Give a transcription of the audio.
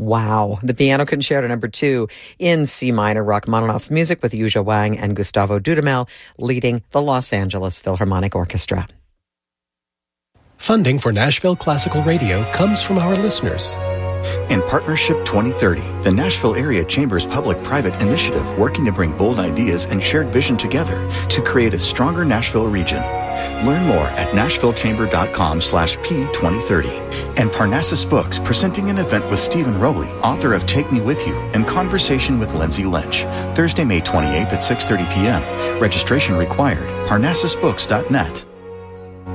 Wow. The Piano Concerto No. 2 in C minor, Rachmaninoff's music with Yuja Wang and Gustavo Dudamel leading the Los Angeles Philharmonic Orchestra. Funding for Nashville Classical Radio comes from our listeners. In Partnership 2030, the Nashville Area Chamber's public-private initiative working to bring bold ideas and shared vision together to create a stronger Nashville region. Learn more at nashvillechamber.com/P2030. And Parnassus Books presenting an event with Stephen Rowley, author of Take Me With You, and Conversation with Lindsay Lynch, Thursday, May 28th at 6:30 p.m. Registration required. Parnassusbooks.net.